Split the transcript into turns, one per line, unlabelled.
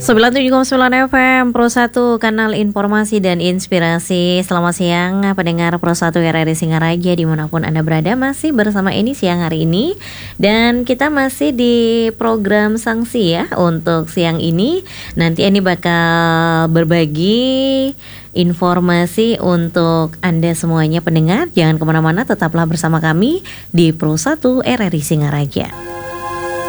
97,9 FM Pro 1 Kanal Informasi dan Inspirasi. Selamat siang pendengar Pro 1 RRI Singaraja dimanapun Anda berada. Masih bersama ini siang hari ini. Dan kita masih di program sanksi ya. Untuk siang ini nanti ini bakal berbagi informasi untuk Anda semuanya pendengar. Jangan kemana-mana, tetaplah bersama kami di Pro 1 RRI Singaraja.